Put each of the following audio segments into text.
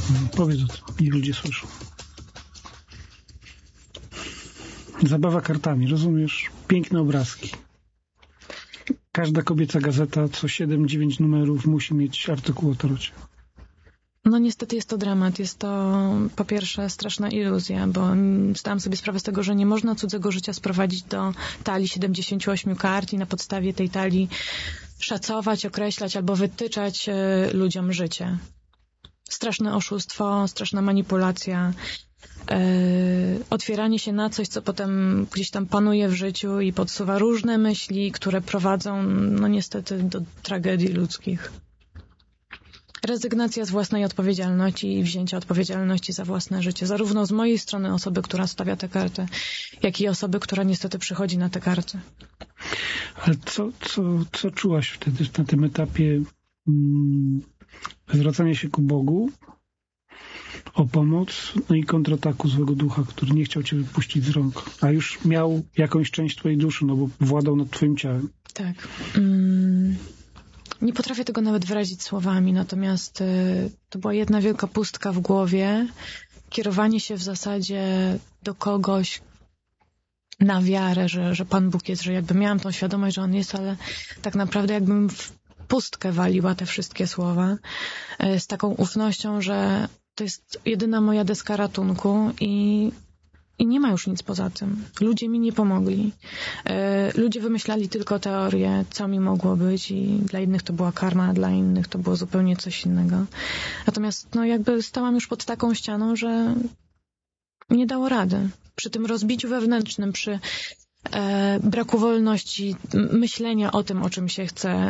Powiedz o tym, niech ludzie słyszą. Zabawa kartami, rozumiesz? Piękne obrazki. Każda kobieca gazeta co 7-9 numerów musi mieć artykuł o tarocie. No niestety jest to dramat. Jest to po pierwsze straszna iluzja, bo zdałam sobie sprawę z tego, że nie można cudzego życia sprowadzić do talii 78 kart i na podstawie tej talii szacować, określać albo wytyczać ludziom życie. Straszne oszustwo, straszna manipulacja, otwieranie się na coś, co potem gdzieś tam panuje w życiu i podsuwa różne myśli, które prowadzą, no niestety, do tragedii ludzkich. Rezygnacja z własnej odpowiedzialności i wzięcia odpowiedzialności za własne życie. Zarówno z mojej strony osoby, która stawia te karty, jak i osoby, która niestety przychodzi na te karty. Ale co czułaś wtedy na tym etapie zwracania się ku Bogu o pomoc, no i kontrataku złego ducha, który nie chciał cię wypuścić z rąk, a już miał jakąś część twojej duszy, no bo władał nad twoim ciałem. Tak. Nie potrafię tego nawet wyrazić słowami, natomiast to była jedna wielka pustka w głowie, kierowanie się w zasadzie do kogoś na wiarę, że Pan Bóg jest, że jakby miałam tą świadomość, że On jest, ale tak naprawdę jakbym w pustkę waliła te wszystkie słowa z taką ufnością, że to jest jedyna moja deska ratunku i nie ma już nic poza tym. Ludzie mi nie pomogli. Ludzie wymyślali tylko teorię, co mi mogło być i dla innych to była karma, a dla innych to było zupełnie coś innego. Natomiast no jakby stałam już pod taką ścianą, że nie dało rady. Przy tym rozbiciu wewnętrznym, przy braku wolności, myślenia o tym, o czym się chce,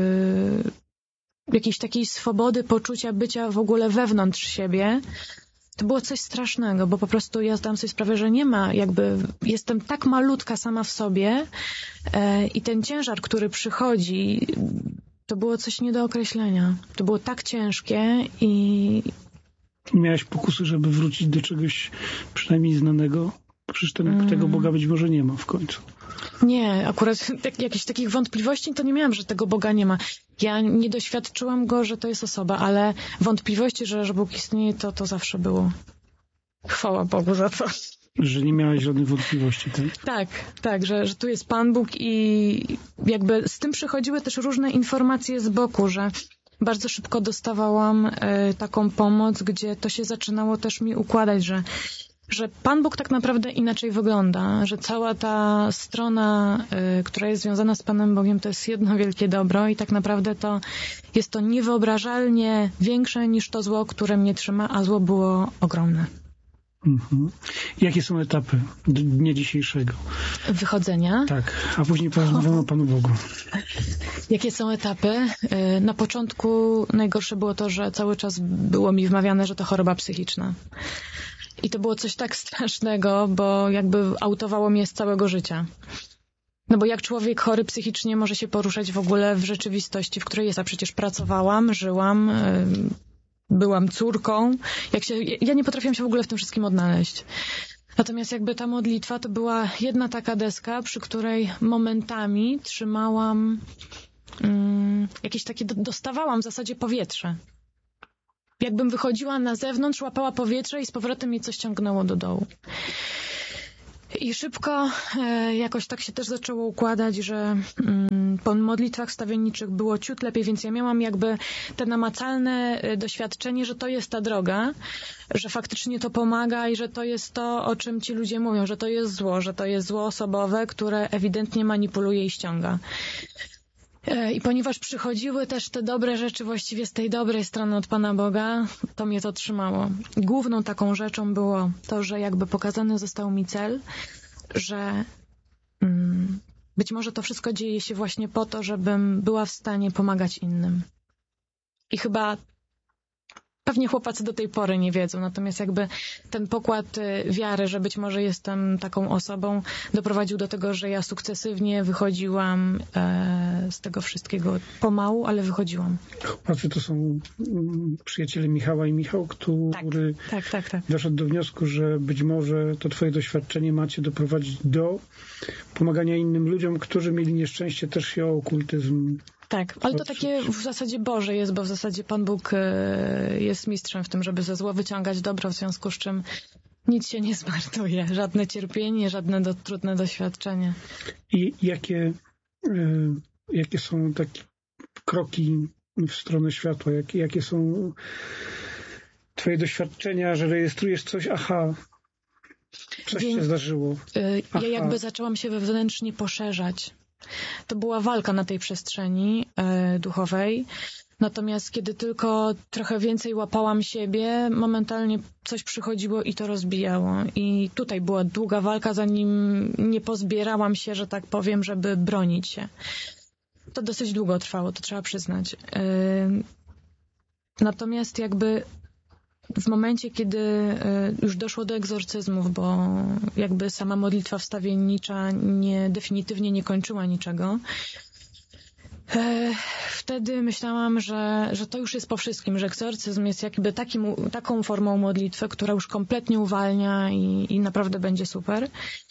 jakiejś takiej swobody, poczucia bycia w ogóle wewnątrz siebie, to było coś strasznego, bo po prostu ja zdałam sobie sprawę, że nie ma jakby, jestem tak malutka sama w sobie i ten ciężar, który przychodzi, to było coś nie do określenia. To było tak ciężkie i... Miałaś pokusy, żeby wrócić do czegoś przynajmniej znanego? Przecież tego Boga być może nie ma w końcu. Nie, akurat jakichś takich wątpliwości to nie miałam, że tego Boga nie ma. Ja nie doświadczyłam Go, że to jest osoba, ale wątpliwości, że Bóg istnieje, to zawsze było. Chwała Bogu za to. Że nie miałaś żadnych wątpliwości, tak? Tak, że tu jest Pan Bóg i jakby z tym przychodziły też różne informacje z boku, że bardzo szybko dostawałam taką pomoc, gdzie to się zaczynało też mi układać, że Pan Bóg tak naprawdę inaczej wygląda, że cała ta strona, która jest związana z Panem Bogiem, to jest jedno wielkie dobro i tak naprawdę to jest to niewyobrażalnie większe niż to zło, które mnie trzyma, a zło było ogromne. Mhm. Jakie są etapy dnia dzisiejszego? Wychodzenia. Tak, a później porozmawiamy o Panu Bogu. Jakie są etapy? Na początku najgorsze było to, że cały czas było mi wmawiane, że to choroba psychiczna. I to było coś tak strasznego, bo jakby autowało mnie z całego życia. No bo jak człowiek chory psychicznie może się poruszać w ogóle w rzeczywistości, w której jest? A przecież pracowałam, żyłam, byłam córką. Ja nie potrafiłam się w ogóle w tym wszystkim odnaleźć. Natomiast jakby ta modlitwa to była jedna taka deska, przy której momentami trzymałam jakieś takie, dostawałam w zasadzie powietrze. Jakbym wychodziła na zewnątrz, łapała powietrze i z powrotem mnie coś ciągnęło do dołu. I szybko jakoś tak się też zaczęło układać, że po modlitwach wstawienniczych było ciut lepiej, więc ja miałam jakby te namacalne doświadczenie, że to jest ta droga, że faktycznie to pomaga i że to jest to, o czym ci ludzie mówią, że to jest zło osobowe, które ewidentnie manipuluje i ściąga. I ponieważ przychodziły też te dobre rzeczy właściwie z tej dobrej strony od Pana Boga, to mnie to trzymało. Główną taką rzeczą było to, że jakby pokazany został mi cel, że być może to wszystko dzieje się właśnie po to, żebym była w stanie pomagać innym. I chyba pewnie chłopacy do tej pory nie wiedzą, natomiast jakby ten pokład wiary, że być może jestem taką osobą, doprowadził do tego, że ja sukcesywnie wychodziłam z tego wszystkiego pomału, ale wychodziłam. Chłopacy to są przyjaciele Michała i Michał, który tak. doszedł do wniosku, że być może to twoje doświadczenie macie doprowadzić do pomagania innym ludziom, którzy mieli nieszczęście też się o okultyzm Tak, ale to takie w zasadzie Boże jest, bo w zasadzie Pan Bóg jest mistrzem w tym, żeby ze zła wyciągać dobro, w związku z czym nic się nie zmarnuje, żadne cierpienie, żadne trudne doświadczenie. I jakie są takie kroki w stronę światła? Jakie są twoje doświadczenia, że rejestrujesz coś, coś się zdarzyło? Ja jakby zaczęłam się wewnętrznie poszerzać. To była walka na tej przestrzeni duchowej. Natomiast kiedy tylko trochę więcej łapałam siebie, momentalnie coś przychodziło i to rozbijało. I tutaj była długa walka, zanim nie pozbierałam się, że tak powiem, żeby bronić się. To dosyć długo trwało, to trzeba przyznać. Natomiast jakby w momencie, kiedy już doszło do egzorcyzmów, bo jakby sama modlitwa wstawiennicza definitywnie nie kończyła niczego, wtedy myślałam, że to już jest po wszystkim, że egzorcyzm jest jakby taką formą modlitwy, która już kompletnie uwalnia i naprawdę będzie super.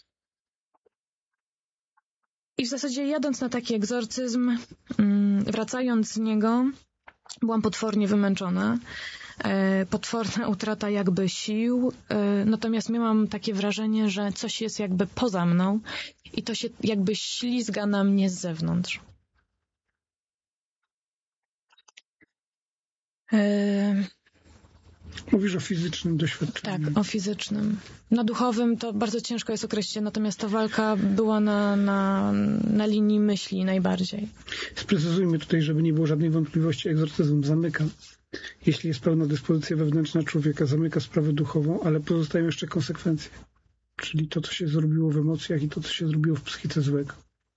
I w zasadzie jadąc na taki egzorcyzm, wracając z niego, byłam potwornie wymęczona. Potworna utrata jakby sił, natomiast miałam takie wrażenie, że coś jest jakby poza mną i to się jakby ślizga na mnie z zewnątrz. Mówisz o fizycznym doświadczeniu. Tak, o fizycznym. Na duchowym to bardzo ciężko jest określić, natomiast ta walka była na linii myśli najbardziej. Sprecyzujmy tutaj, żeby nie było żadnej wątpliwości, egzorcyzm zamyka. Jeśli jest pełna dyspozycja wewnętrzna człowieka, zamyka sprawę duchową, ale pozostają jeszcze konsekwencje. Czyli to, co się zrobiło w emocjach i to, co się zrobiło w psychice złego.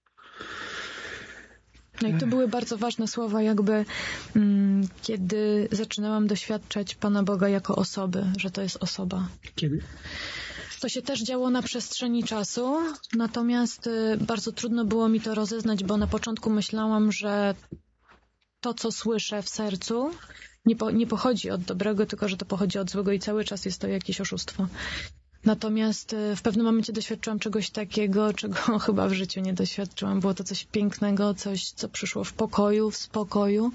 No i to były bardzo ważne słowa, jakby kiedy zaczynałam doświadczać Pana Boga jako osoby, że to jest osoba. Kiedy? To się też działo na przestrzeni czasu, natomiast bardzo trudno było mi to rozeznać, bo na początku myślałam, że to, co słyszę w sercu, nie pochodzi od dobrego, tylko że to pochodzi od złego i cały czas jest to jakieś oszustwo. Natomiast w pewnym momencie doświadczyłam czegoś takiego, czego chyba w życiu nie doświadczyłam. Było to coś pięknego, coś, co przyszło w pokoju, w spokoju.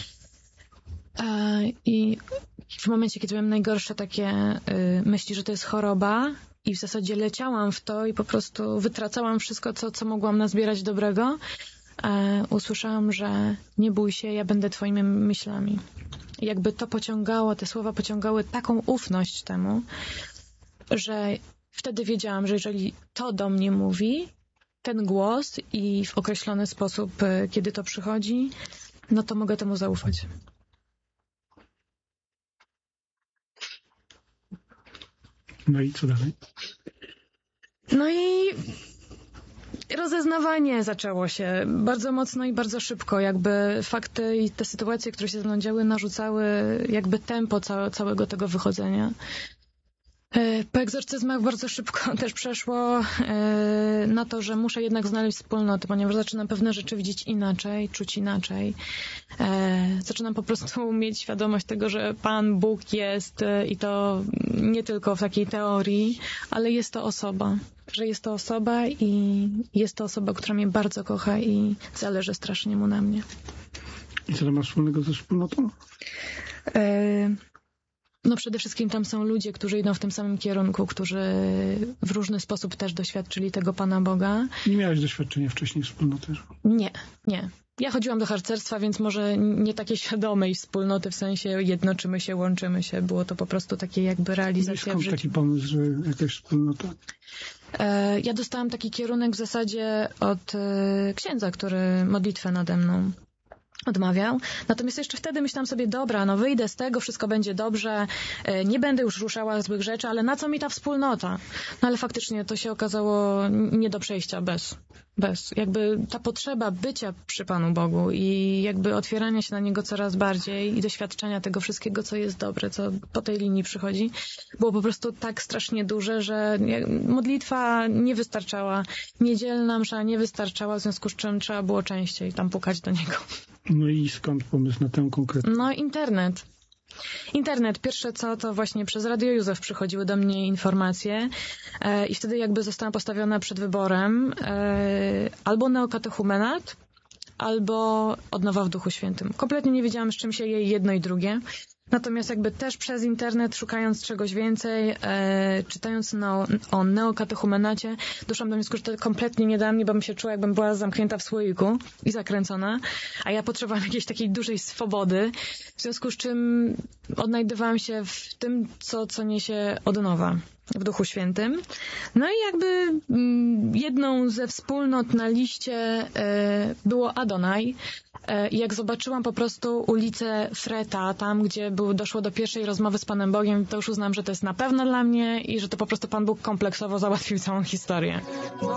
I w momencie, kiedy miałam najgorsze takie myśli, że to jest choroba i w zasadzie leciałam w to i po prostu wytracałam wszystko, co mogłam nazbierać dobrego, usłyszałam, że nie bój się, ja będę twoimi myślami. I jakby to pociągało, te słowa pociągały taką ufność temu, że wtedy wiedziałam, że jeżeli to do mnie mówi, ten głos i w określony sposób, kiedy to przychodzi, no to mogę temu zaufać. No i co dalej? No i rozeznawanie zaczęło się bardzo mocno i bardzo szybko. Jakby fakty i te sytuacje, które się ze mną działy, narzucały jakby tempo całego tego wychodzenia. Po egzorcyzmach bardzo szybko też przeszło na to, że muszę jednak znaleźć wspólnotę, ponieważ zaczynam pewne rzeczy widzieć inaczej, czuć inaczej. Zaczynam po prostu mieć świadomość tego, że Pan Bóg jest i to nie tylko w takiej teorii, ale jest to osoba. Że jest to osoba i jest to osoba, która mnie bardzo kocha i zależy strasznie mu na mnie. I co to ma wspólnego ze wspólnotą? No przede wszystkim tam są ludzie, którzy idą w tym samym kierunku, którzy w różny sposób też doświadczyli tego Pana Boga. Nie miałeś doświadczenia wcześniej wspólnoty? Nie. Ja chodziłam do harcerstwa, więc może nie takie świadomej wspólnoty, w sensie jednoczymy się, łączymy się. Było to po prostu takie jakby realizacja w życiu. Skąd taki pomysł, że jakaś wspólnota? Ja dostałam taki kierunek w zasadzie od księdza, który modlitwę nade mną odmawiał. Natomiast jeszcze wtedy myślałam sobie, dobra, no wyjdę z tego, wszystko będzie dobrze, nie będę już ruszała złych rzeczy, ale na co mi ta wspólnota? No ale faktycznie to się okazało nie do przejścia bez. Jakby ta potrzeba bycia przy Panu Bogu i jakby otwierania się na Niego coraz bardziej i doświadczenia tego wszystkiego, co jest dobre, co po tej linii przychodzi, było po prostu tak strasznie duże, że modlitwa nie wystarczała, niedzielna msza nie wystarczała, w związku z czym trzeba było częściej tam pukać do Niego. No i skąd pomysł na tę konkretną? No internet. Pierwsze co, to właśnie przez Radio Józef przychodziły do mnie informacje i wtedy jakby zostałam postawiona przed wyborem albo neokatechumenat, albo Odnowa w Duchu Świętym. Kompletnie nie wiedziałam, z czym się je jedno i drugie. Natomiast jakby też przez internet, szukając czegoś więcej, czytając o neokatechumenacie, doszłam do wniosku, że to kompletnie nie dla mnie, bo bym się czuła, jakbym była zamknięta w słoiku i zakręcona, a ja potrzebowałam jakiejś takiej dużej swobody, w związku z czym odnajdywałam się w tym, co niesie odnowa w Duchu Świętym. No i jakby jedną ze wspólnot na liście było Adonai. I jak zobaczyłam po prostu ulicę Freta, tam gdzie doszło do pierwszej rozmowy z Panem Bogiem, to już uznam, że to jest na pewno dla mnie i że to po prostu Pan Bóg kompleksowo załatwił całą historię.